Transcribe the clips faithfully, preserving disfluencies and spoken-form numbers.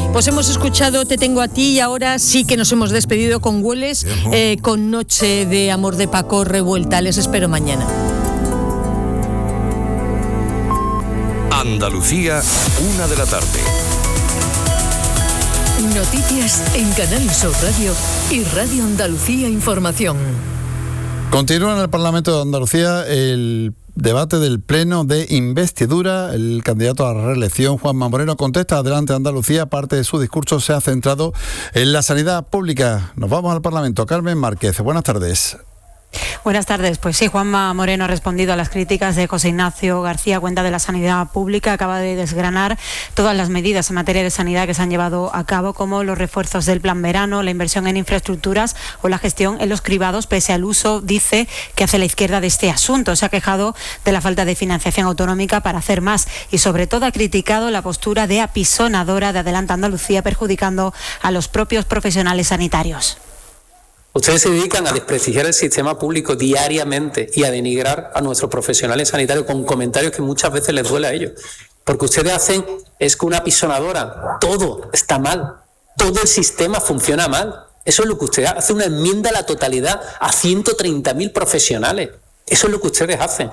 Pues hemos escuchado Te tengo a ti y ahora sí que nos hemos despedido con Hueles, eh, con Noche de amor de Paco Revuelta. Les espero mañana. Andalucía, una de la tarde. Noticias en Canal Sur Radio y Radio Andalucía Información. Continúa en el Parlamento de Andalucía el debate del pleno de investidura. El candidato a la reelección, Juanma Moreno, contesta Adelante Andalucía. Parte de su discurso se ha centrado en la sanidad pública. Nos vamos al Parlamento. Carmen Márquez, buenas tardes. Buenas tardes. Pues sí, Juanma Moreno ha respondido a las críticas de José Ignacio García Cuenta de la sanidad pública. Acaba de desgranar todas las medidas en materia de sanidad que se han llevado a cabo, como los refuerzos del plan verano, la inversión en infraestructuras o la gestión en los cribados, pese al uso, dice, que hace la izquierda de este asunto. Se ha quejado de la falta de financiación autonómica para hacer más y, sobre todo, ha criticado la postura de apisonadora de Adelante Andalucía, perjudicando a los propios profesionales sanitarios. Ustedes se dedican a desprestigiar el sistema público diariamente y a denigrar a nuestros profesionales sanitarios con comentarios que muchas veces les duele a ellos. Porque ustedes hacen, es que una apisonadora, todo está mal, todo el sistema funciona mal. Eso es lo que ustedes hacen, hace una enmienda a la totalidad a ciento treinta mil profesionales. Eso es lo que ustedes hacen.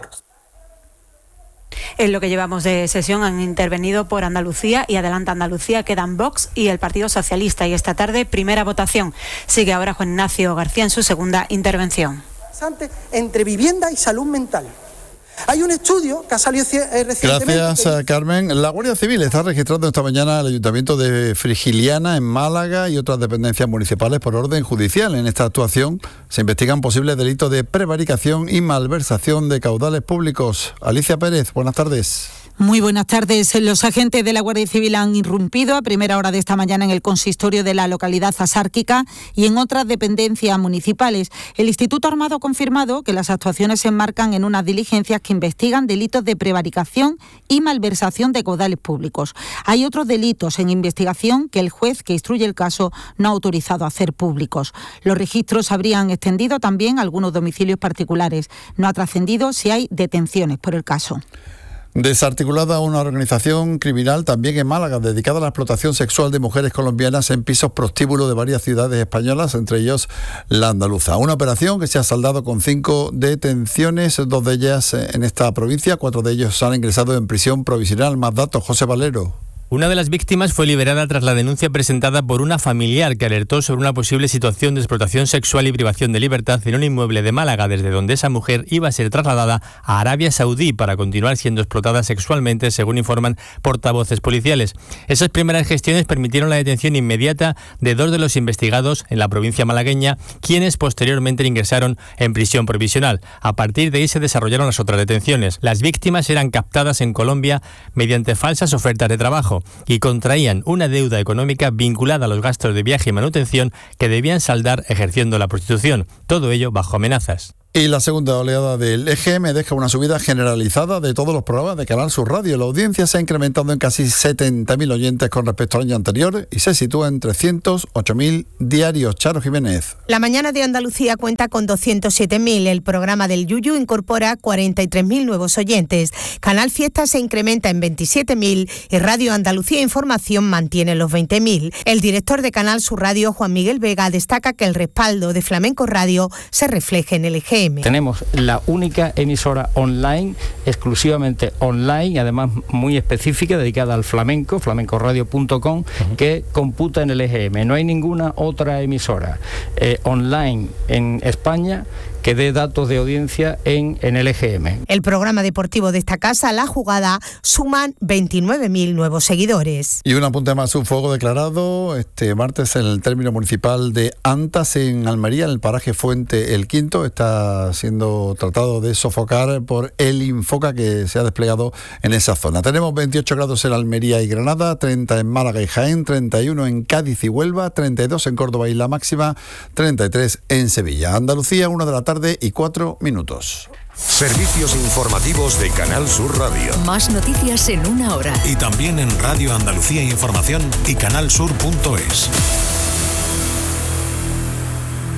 En lo que llevamos de sesión han intervenido por Andalucía y Adelante Andalucía, quedan Vox y el Partido Socialista. Y esta tarde, primera votación. Sigue ahora Juan Ignacio García en su segunda intervención. Entre vivienda y salud mental. Hay un estudio que ha salido recientemente... Gracias, Carmen. La Guardia Civil está registrando esta mañana el Ayuntamiento de Frigiliana, en Málaga, y otras dependencias municipales por orden judicial. En esta actuación se investigan posibles delitos de prevaricación y malversación de caudales públicos. Alicia Pérez, buenas tardes. Muy buenas tardes. Los agentes de la Guardia Civil han irrumpido a primera hora de esta mañana en el consistorio de la localidad asárquica y en otras dependencias municipales. El Instituto Armado ha confirmado que las actuaciones se enmarcan en unas diligencias que investigan delitos de prevaricación y malversación de caudales públicos. Hay otros delitos en investigación que el juez que instruye el caso no ha autorizado a hacer públicos. Los registros habrían extendido también a algunos domicilios particulares. No ha trascendido si hay detenciones por el caso. Desarticulada una organización criminal también en Málaga dedicada a la explotación sexual de mujeres colombianas en pisos prostíbulos de varias ciudades españolas, entre ellos la andaluza. Una operación que se ha saldado con cinco detenciones, dos de ellas en esta provincia, cuatro de ellos han ingresado en prisión provisional. Más datos, José Valero. Una de las víctimas fue liberada tras la denuncia presentada por una familiar que alertó sobre una posible situación de explotación sexual y privación de libertad en un inmueble de Málaga, desde donde esa mujer iba a ser trasladada a Arabia Saudí para continuar siendo explotada sexualmente, según informan portavoces policiales. Esas primeras gestiones permitieron la detención inmediata de dos de los investigados en la provincia malagueña, quienes posteriormente ingresaron en prisión provisional. A partir de ahí se desarrollaron las otras detenciones. Las víctimas eran captadas en Colombia mediante falsas ofertas de trabajo y contraían una deuda económica vinculada a los gastos de viaje y manutención que debían saldar ejerciendo la prostitución. Todo ello bajo amenazas. Y la segunda oleada del E G M deja una subida generalizada de todos los programas de Canal Sur Radio. La audiencia se ha incrementado en casi setenta mil oyentes con respecto al año anterior y se sitúa en trescientos ocho mil diarios. Charo Jiménez. La mañana de Andalucía cuenta con doscientos siete mil. El programa del Yuyu incorpora cuarenta y tres mil nuevos oyentes. Canal Fiesta se incrementa en veintisiete mil y Radio Andalucía Información mantiene los veinte mil. El director de Canal Sur Radio, Juan Miguel Vega, destaca que el respaldo de Flamenco Radio se refleja en el E G M. Tenemos la única emisora online, exclusivamente online, y además muy específica, dedicada al flamenco, flamenco radio punto com, uh-huh. que computa en el E G M. No hay ninguna otra emisora eh, online en España que dé datos de audiencia en, en el E G M. El programa deportivo de esta casa, La Jugada, suman veintinueve mil nuevos seguidores. Y un apunte más, un fuego declarado este martes en el término municipal de Antas, en Almería, en el paraje Fuente El Quinto. Está siendo tratado de sofocar por el Infoca que se ha desplegado en esa zona. Tenemos veintiocho grados en Almería y Granada, treinta en Málaga y Jaén, treinta y uno en Cádiz y Huelva, treinta y dos en Córdoba y la máxima, treinta y tres en Sevilla. Andalucía, una de la tarde y cuatro minutos. Servicios informativos de Canal Sur Radio. Más noticias en una hora. Y también en Radio Andalucía Información y canal sur punto es.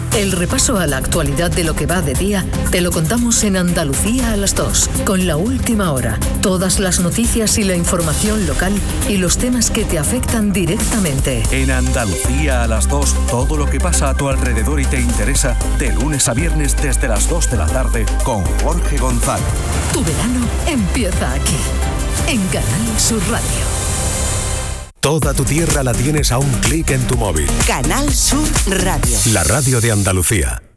El repaso a la actualidad de lo que va de día te lo contamos en Andalucía a las dos, con La Última Hora. Todas las noticias y la información local y los temas que te afectan directamente. En Andalucía a las dos, todo lo que pasa a tu alrededor y te interesa, de lunes a viernes desde las dos de la tarde con Jorge González. Tu verano empieza aquí, en Canal Sur Radio. Toda tu tierra la tienes a un clic en tu móvil. Canal Sur Radio. La radio de Andalucía.